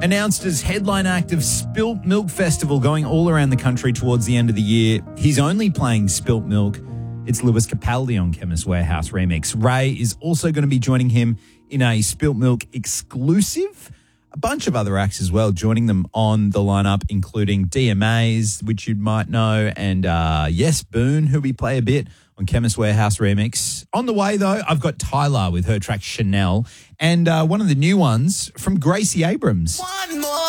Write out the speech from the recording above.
Announced as headline act of Spilt Milk Festival going all around the country towards the end of the year. He's only playing Spilt Milk. It's Lewis Capaldi on Chemist Warehouse remix. Ray is also going to be joining him in a Spilt Milk exclusive. A bunch of other acts as well joining them on the lineup, including DMAs, which you might know, and Yes Boone, who we play a bit on Chemist Warehouse remix. On the way, though, I've got Tyla with her track Chanel and one of the new ones from Gracie Abrams. One more